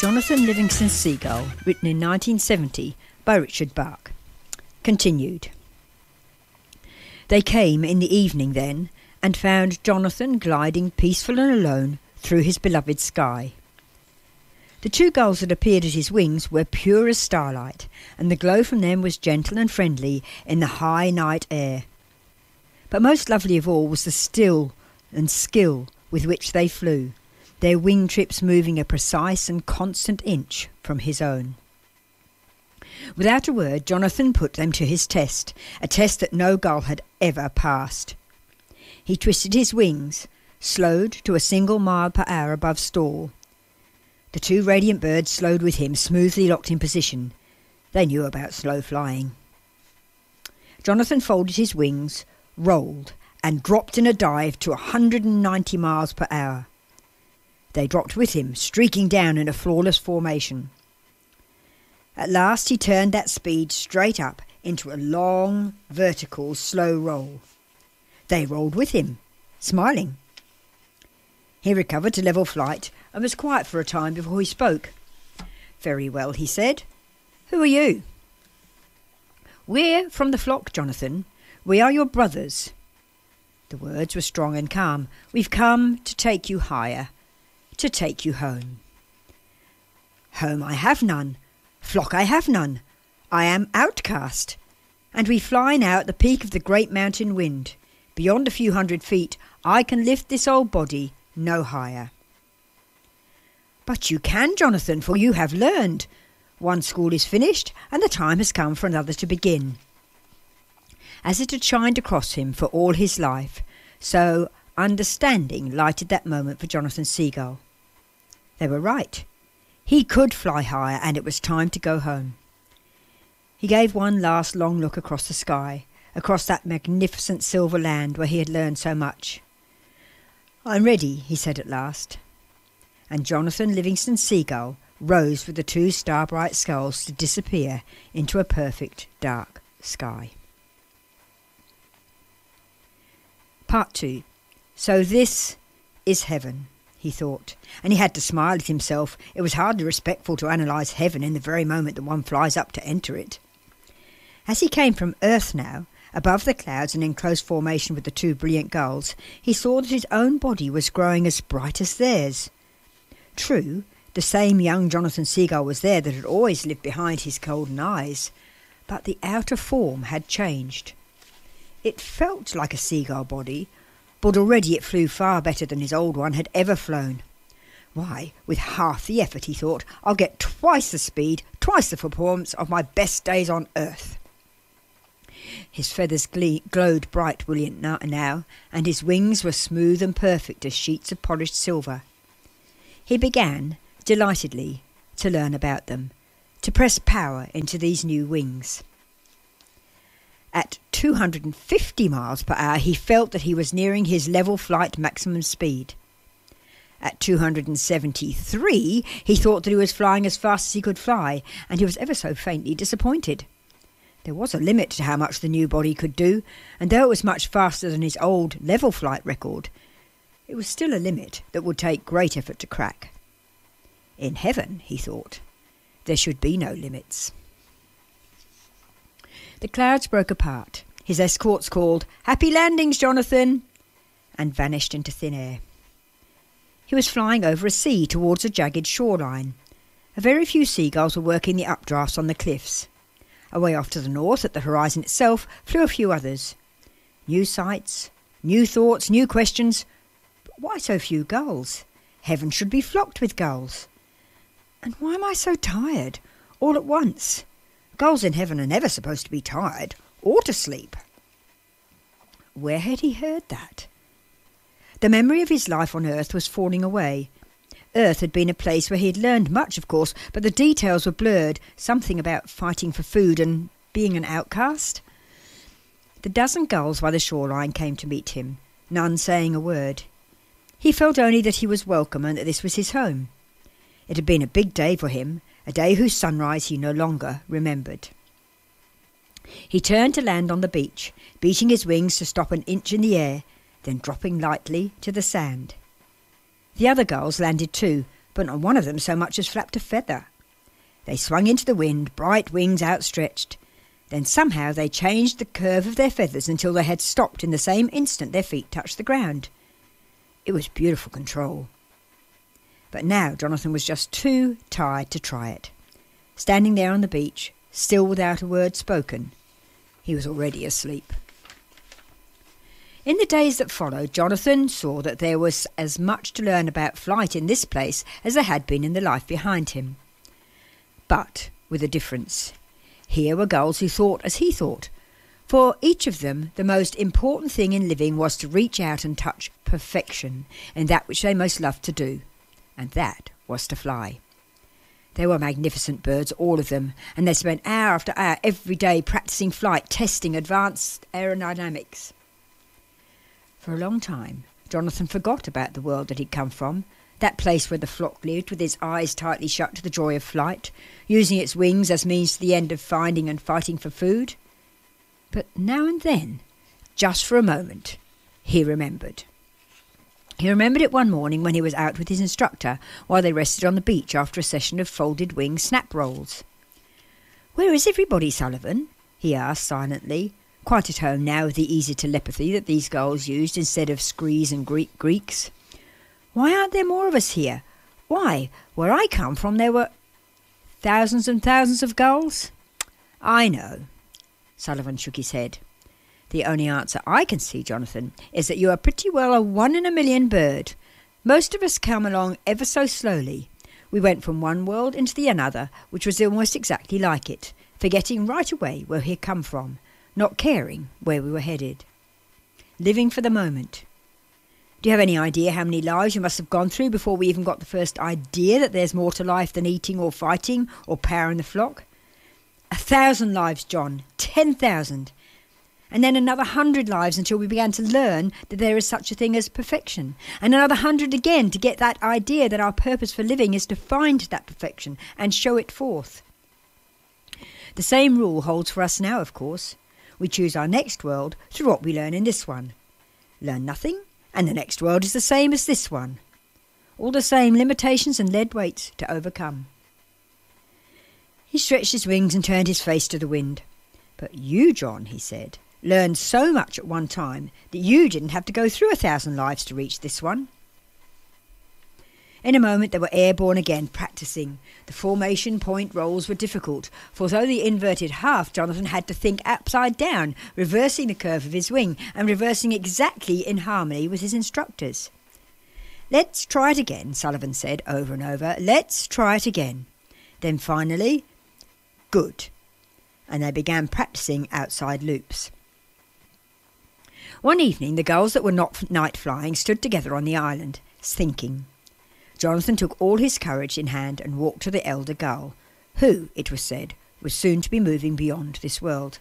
Jonathan Livingston Seagull, written in 1970 by Richard Bach. Continued. They came in the evening then, and found Jonathan gliding peaceful and alone through his beloved sky. The two gulls that appeared at his wings were pure as starlight, and the glow from them was gentle and friendly in the high night air. But most lovely of all was the still and skill with which they flew, their wing trips moving a precise and constant inch from his own. Without a word, Jonathan put them to his test, a test that no gull had ever passed. He twisted his wings, slowed to a single mile per hour above stall. The two radiant birds slowed with him, smoothly locked in position. They knew about slow flying. Jonathan folded his wings, rolled, and dropped in a dive to 190 miles per hour. They dropped with him, streaking down in a flawless formation. At last he turned that speed straight up into a long, vertical, slow roll. They rolled with him, smiling. He recovered to level flight and was quiet for a time before he spoke. "Very well," he said. "Who are you?" "We're from the flock, Jonathan. We are your brothers." The words were strong and calm. "We've come to take you higher, to take you home." "Home I have none, flock I have none. I am outcast, and we fly now at the peak of the great mountain wind. Beyond a few 100 feet, I can lift this old body no higher." "But you can, Jonathan, for you have learned. One school is finished, and the time has come for another to begin." As it had shined across him for all his life, so understanding lighted that moment for Jonathan Seagull. They were right. He could fly higher, and it was time to go home. He gave one last long look across the sky, across that magnificent silver land where he had learned so much. "I'm ready," he said at last. And Jonathan Livingston Seagull rose with the two star-bright skulls to disappear into a perfect dark sky. Part 2. So this is heaven, he thought, and he had to smile at himself. It was hardly respectful to analyse heaven in the very moment that one flies up to enter it. As he came from earth now, above the clouds and in close formation with the two brilliant gulls, he saw that his own body was growing as bright as theirs. True, the same young Jonathan Seagull was there that had always lived behind his golden eyes, but the outer form had changed. It felt like a seagull body, but already it flew far better than his old one had ever flown. Why, with half the effort, he thought, I'll get twice the speed, twice the performance of my best days on earth. His feathers glowed bright brilliant now, and his wings were smooth and perfect as sheets of polished silver. He began, delightedly, to learn about them, to press power into these new wings. At 250 miles per hour, he felt that he was nearing his level flight maximum speed. At 273, he thought that he was flying as fast as he could fly, and he was ever so faintly disappointed. There was a limit to how much the new body could do, and though it was much faster than his old level flight record, it was still a limit that would take great effort to crack. In heaven, he thought, there should be no limits. The clouds broke apart. His escorts called, "Happy landings, Jonathan!" and vanished into thin air. He was flying over a sea towards a jagged shoreline. A very few seagulls were working the updrafts on the cliffs. Away off to the north, at the horizon itself, flew a few others. New sights, new thoughts, new questions. But why so few gulls? Heaven should be flocked with gulls. And why am I so tired, all at once? Gulls in heaven are never supposed to be tired, or to sleep. Where had he heard that? The memory of his life on earth was falling away. Earth had been a place where he had learned much, of course, but the details were blurred, something about fighting for food and being an outcast. The dozen gulls by the shoreline came to meet him, none saying a word. He felt only that he was welcome and that this was his home. It had been a big day for him, a day whose sunrise he no longer remembered. He turned to land on the beach, beating his wings to stop an inch in the air, then dropping lightly to the sand. The other gulls landed too, but not one of them so much as flapped a feather. They swung into the wind, bright wings outstretched. Then somehow they changed the curve of their feathers until they had stopped in the same instant their feet touched the ground. It was beautiful control. But now Jonathan was just too tired to try it. Standing there on the beach, still without a word spoken, he was already asleep. In the days that followed, Jonathan saw that there was as much to learn about flight in this place as there had been in the life behind him. But with a difference. Here were gulls who thought as he thought. For each of them, the most important thing in living was to reach out and touch perfection in that which they most loved to do, and that was to fly. They were magnificent birds, all of them, and they spent hour after hour every day practicing flight, testing advanced aerodynamics. For a long time, Jonathan forgot about the world that he'd come from, that place where the flock lived with its eyes tightly shut to the joy of flight, using its wings as means to the end of finding and fighting for food. But now and then, just for a moment, he remembered. He remembered it one morning when he was out with his instructor while they rested on the beach after a session of folded wing snap rolls. "Where is everybody, Sullivan?" he asked silently, quite at home now with the easy telepathy that these gulls used instead of screes and Greeks. "Why aren't there more of us here? Why, where I come from there were—" "Thousands and thousands of gulls?" "I know." Sullivan shook his head. "The only answer I can see, Jonathan, is that you are pretty well a 1 in a million bird. Most of us come along ever so slowly. We went from one world into the another, which was almost exactly like it, forgetting right away where we had come from, not caring where we were headed. Living for the moment. Do you have any idea how many lives you must have gone through before we even got the first idea that there's more to life than eating or fighting or power in the flock? 1,000 lives, John. 10,000. And then another 100 lives until we began to learn that there is such a thing as perfection. And another 100 again to get that idea that our purpose for living is to find that perfection and show it forth. The same rule holds for us now, of course. We choose our next world through what we learn in this one. Learn nothing, and the next world is the same as this one. All the same limitations and lead weights to overcome. He stretched his wings and turned his face to the wind. "But you, John," he said, "learned so much at one time that you didn't have to go through 1,000 lives to reach this one." In a moment they were airborne again, practising. The formation point rolls were difficult, for though the inverted half, Jonathan had to think upside down, reversing the curve of his wing and reversing exactly in harmony with his instructors. "Let's try it again," Sullivan said over and over. "Let's try it again." Then finally, "Good." And they began practising outside loops. One evening the gulls that were not night flying stood together on the island, thinking. Jonathan took all his courage in hand and walked to the elder gull, who, it was said, was soon to be moving beyond this world.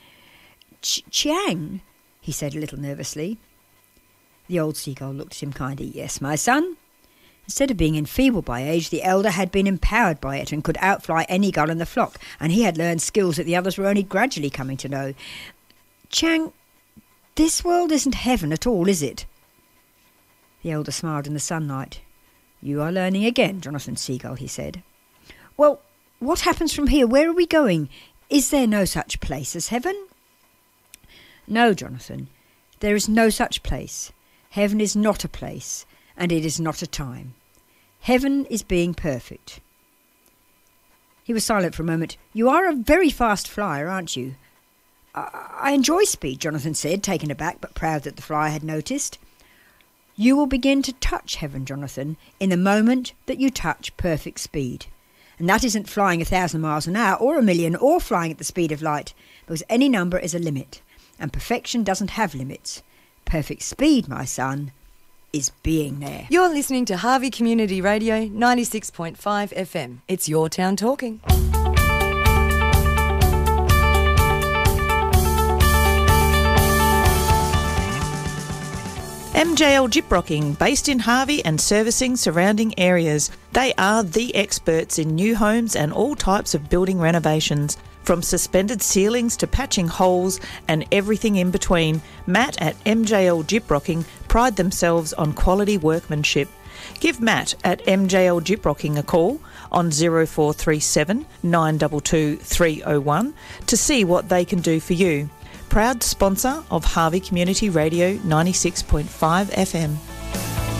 "Chiang," he said a little nervously. The old seagull looked at him kindly. "Yes, my son?" Instead of being enfeebled by age, the elder had been empowered by it and could outfly any gull in the flock, and he had learned skills that the others were only gradually coming to know. "Chiang, this world isn't heaven at all, is it?" The elder smiled in the sunlight. "You are learning again, Jonathan Seagull," he said. "Well, what happens from here? Where are we going? Is there no such place as heaven?" "No, Jonathan, there is no such place. Heaven is not a place, and it is not a time. Heaven is being perfect." He was silent for a moment. "You are a very fast flyer, aren't you?" I enjoy speed," Jonathan said, taken aback but proud that the flyer had noticed. "You will begin to touch heaven, Jonathan, in the moment that you touch perfect speed. And that isn't flying 1,000 miles an hour or 1,000,000 or flying at the speed of light, because any number is a limit, and perfection doesn't have limits. Perfect speed, my son, is being there." You're listening to Harvey Community Radio 96.5 FM. It's your town talking. MJL Gyprocking, based in Harvey and servicing surrounding areas. They are the experts in new homes and all types of building renovations, from suspended ceilings to patching holes and everything in between. Matt at MJL Gyprocking pride themselves on quality workmanship. Give Matt at MJL Gyprocking a call on 0437 922 301 to see what they can do for you. Proud sponsor of Harvey Community Radio 96.5 FM.